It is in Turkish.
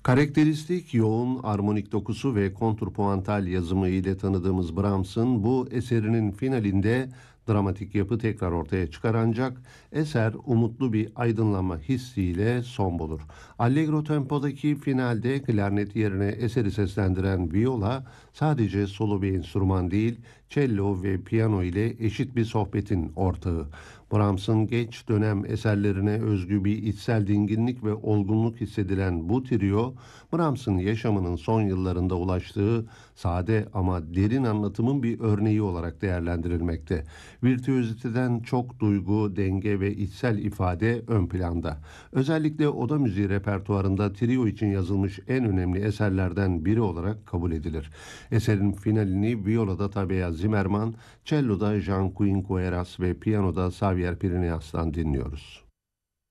Karakteristik, yoğun, armonik dokusu ve kontrpuantal yazımı ile tanıdığımız Brahms'ın bu eserinin finalinde dramatik yapı tekrar ortaya çıkar ancak eser umutlu bir aydınlanma hissiyle son bulur. Allegro tempodaki finalde klarnet yerine eseri seslendiren viola sadece solo bir enstrüman değil, cello ve piyano ile eşit bir sohbetin ortağı. Brahms'ın geç dönem eserlerine özgü bir içsel dinginlik ve olgunluk hissedilen bu trio, Brahms'ın yaşamının son yıllarında ulaştığı sade ama derin anlatımın bir örneği olarak değerlendirilmekte. Virtüöziteden çok duygu, denge ve içsel ifade ön planda. Özellikle oda müziği repertuarında trio için yazılmış en önemli eserlerden biri olarak kabul edilir. Eserin finalini violada Tabea Zimmerman, cello'da Jean Quincoeras ve piyanoda Xavier Pirineyas'tan dinliyoruz.